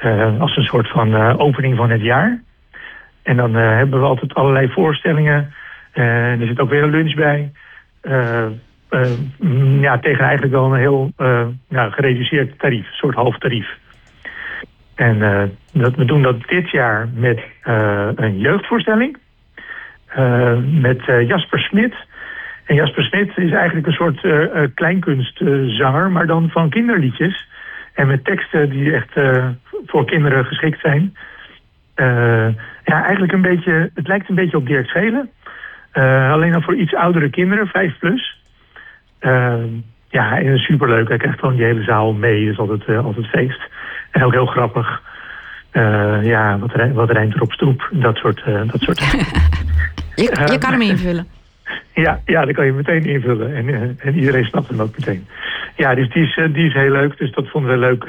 Als een soort van opening van het jaar. En dan hebben we altijd allerlei voorstellingen. Er zit ook weer een lunch bij. Tegen eigenlijk wel een heel gereduceerd tarief. Een soort half tarief. En we doen dat dit jaar met een jeugdvoorstelling. Met Jasper Smit. En Jasper Smit is eigenlijk een soort kleinkunstzanger, maar dan van kinderliedjes. En met teksten die echt voor kinderen geschikt zijn. Eigenlijk het lijkt een beetje op Dirk Schelen. Alleen dan voor iets oudere kinderen, 5+. En superleuk. Hij krijgt gewoon die hele zaal mee. Dat is altijd feest. En ook heel grappig. Wat rijmt er op stoep? Dat soort Je kan hem invullen. Ja, dat kan je meteen invullen. En iedereen snapt hem ook meteen. Ja, dus die is heel leuk. Dus dat vonden we leuk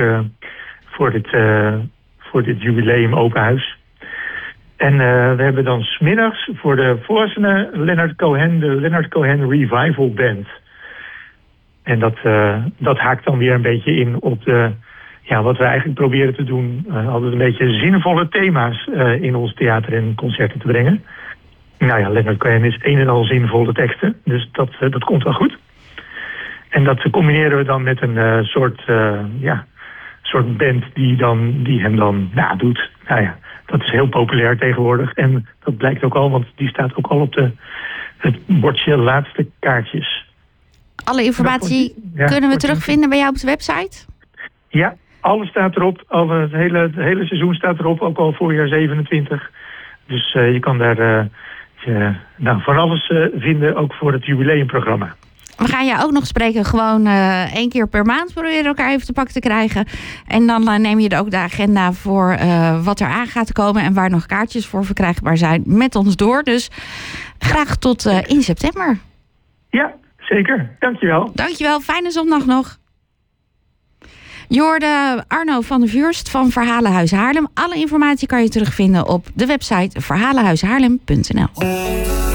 voor dit jubileum open huis. En we hebben dan 's middags voor de volwassenen de Leonard Cohen Revival Band. En dat haakt dan weer een beetje in op wat we eigenlijk proberen te doen. Altijd een beetje zinvolle thema's in ons theater en concerten te brengen. Leonard Cohen is een en al zinvolle teksten. Dus dat komt wel goed. En dat combineren we dan met een soort band die hem dan doet. Dat is heel populair tegenwoordig. En dat blijkt ook al, want die staat ook al op het bordje laatste kaartjes. Alle informatie kunnen we terugvinden bij jou op de website? Ja, alles staat erop. Het hele seizoen staat erop, ook al voorjaar 27. Dus je kan daar van alles vinden, ook voor het jubileumprogramma. We gaan je ook nog spreken, gewoon 1 keer per maand proberen elkaar even te pakken te krijgen. En dan neem je ook de agenda voor wat er aan gaat komen en waar nog kaartjes voor verkrijgbaar zijn met ons door. Dus graag tot in september. Ja, zeker. Dankjewel. Dankjewel. Fijne zondag nog. Je hoorde Arno van der Vuurst van Verhalenhuis Haarlem. Alle informatie kan je terugvinden op de website verhalenhuishaarlem.nl.